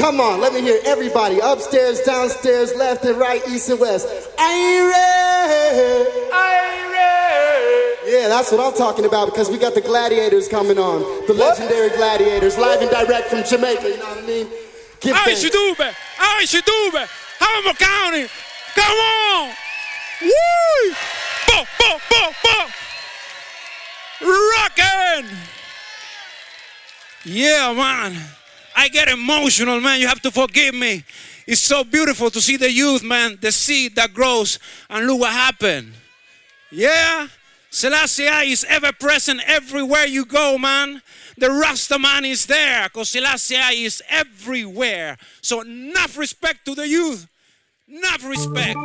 Come on, let me hear everybody. Upstairs, downstairs, left and right, east and west. Are you ready? Yeah, that's what I'm talking about, because we got the Gladiators coming on. The legendary Gladiators, live and direct from Jamaica, you know what I mean? Give thanks. Hammer County. Come on. Woo! Bo, bo, bo, bo. Rockin'. Yeah, man. I get emotional, man. You have to forgive me. It's so beautiful to see the youth, man. The seed that grows. And look what happened. Yeah. Selassie is ever present everywhere you go, man. The Rasta man is there because Selassie is everywhere. So enough respect to the youth. Enough respect.